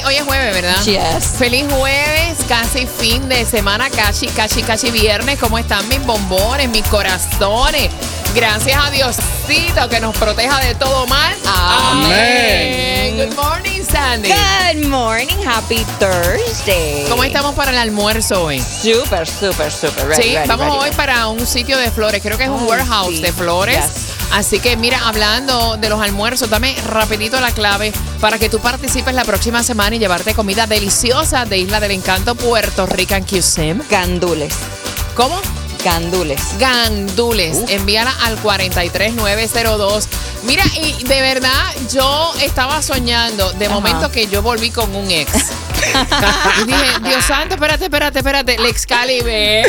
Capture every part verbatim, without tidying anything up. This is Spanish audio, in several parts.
hoy es jueves, ¿verdad? Yes. Feliz jueves, casi fin de semana, casi, casi, casi viernes. ¿Cómo están mis bombones, mis corazones? Gracias a Diosito que nos proteja de todo mal. Amén. Good morning, Sandy. Good morning, happy Thursday. ¿Cómo estamos para el almuerzo hoy? Súper, súper, súper. Ready, Sí, ready, vamos ready, hoy ready. para un sitio de flores. Creo que es un Ay, warehouse sí. de flores. Yes. Así que mira, hablando de los almuerzos, dame rapidito la clave para que tú participes la próxima semana y llevarte comida deliciosa de Isla del Encanto, Puerto Rican Cuisine. Gandules. ¿Cómo? Gandules. Gandules. Uh. Envíala al cuatro tres nueve cero dos. Mira, y de verdad, yo estaba soñando de Ajá. momento que yo volví con un ex. Y dije, Dios santo, espérate, espérate, espérate. Lex Calibe.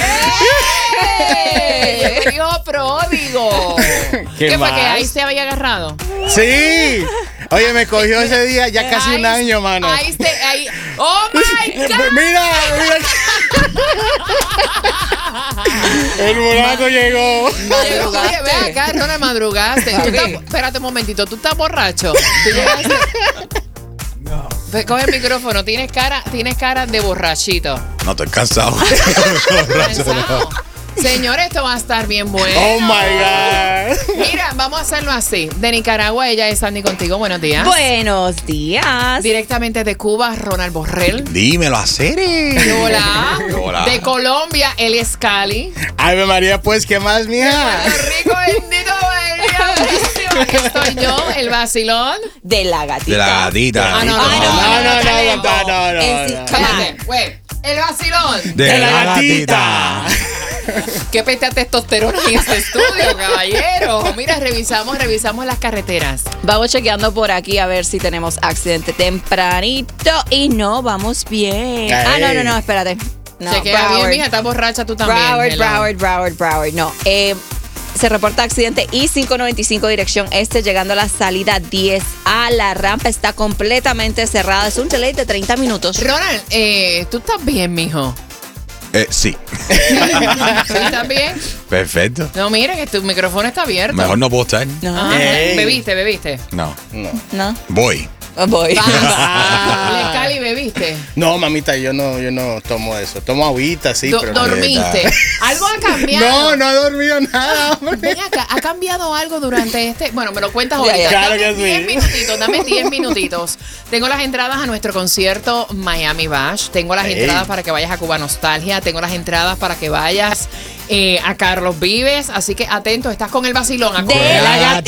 ¡Ey! Hijo pródigo. ¿Qué fue más? que ahí se había agarrado? Sí. Oye, me cogió ese día ya casi un Ahí- año, mano. Ahí se, ahí. ¡Oh, my God! Mira, mira. El mulato llegó. Oye, ve acá, no le madrugaste. Tú estás- espérate un momentito, ¿tú estás borracho? ¿Tú llegaste? No. Coge el micrófono, tienes cara, tienes cara de borrachito. No, estoy cansado. Cansado. Señores, esto va a estar bien bueno. Oh my God. Mira, vamos a hacerlo así. De Nicaragua, ella es Sandy contigo. Buenos días. Buenos días. Directamente de Cuba, Ronald Borrell. Dímelo, Acere. Hola. Hola. De Colombia, él es Cali. Ave María, pues, ¿qué más, mija? Puerto Rico, bendito, bendito. Aquí estoy yo, el vacilón. De la gatita. De la gatita. Ah, no, no, Ay, no, No, no, no, talento. no, no, no, En sí- no. Espérate, güey. El vacilón. De, De la, la gatita. Qué peste a testosterona en este estudio, caballero. Mira, revisamos, revisamos las carreteras. Vamos chequeando por aquí a ver si tenemos accidente tempranito. Y no, vamos bien. Ah, no, no, no, espérate. No, Chequea bien, Broward. mija, estás borracha tú también. Broward, hello. Broward, Broward, Broward. No, eh, se reporta accidente I cinco noventa y cinco dirección este, llegando a la salida diez A. La rampa está completamente cerrada. Es un delay de treinta minutos. Ronald, eh, ¿tú estás bien, mijo? Eh, sí. ¿Sí estás bien? Perfecto. No, mira que tu micrófono está abierto. Mejor no puedo estar. No, Ah, Ey. ¿Bebiste, bebiste? No. No. no. Voy. Oh, voy. Le Cali, ¿bebiste? No, mamita, yo no, yo no tomo eso. Tomo agüita, sí, Do- pero no. ¿Dormiste? ¿Algo ha cambiado? No, no he dormido nada, hombre. Ven acá, ¿ha cambiado algo durante este? Bueno, me lo cuentas Ya, ahorita. ya. Claro Dame que sí. diez minutitos, dame diez minutitos. Tengo las entradas a nuestro concierto Miami Bash. Tengo las Ey. entradas para que vayas a Cuba Nostalgia. Tengo las entradas para que vayas eh, a Carlos Vives. Así que atento, estás con el vacilón. De la Acuérdate.